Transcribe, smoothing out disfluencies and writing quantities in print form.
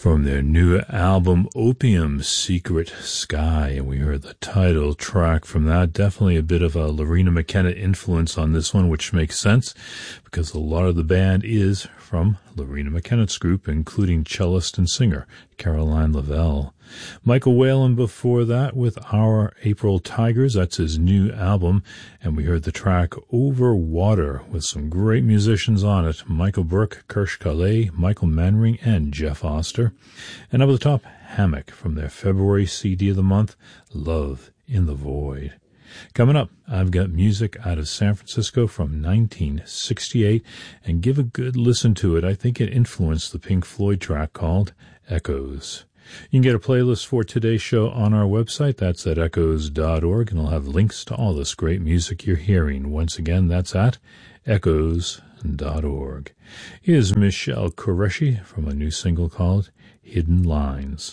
from their new album Opium Secret Sky, and we heard the title track from that. Definitely a bit of a Lorena McKenna influence on this one, which makes sense because a lot of the band is from Lorena McKenna's group, including cellist and singer Caroline Lavelle. Michael Whalen before that with Our April Tigers. That's his new album, and we heard the track Over Water with some great musicians on it: Michael Burke, Kirsch Calais, Michael Manring, and Jeff Oster. And up at the top, Hammock from their February CD of the month, Love in the Void. Coming up, I've got music out of San Francisco from 1968, and give a good listen to it. I think it influenced the Pink Floyd track called Echoes. You can get a playlist for today's show on our website. That's at echoes.org, and I'll have links to all this great music you're hearing. Once again, that's at echoes.org. Here's Michelle Qureshi from a new single called Hidden Lines.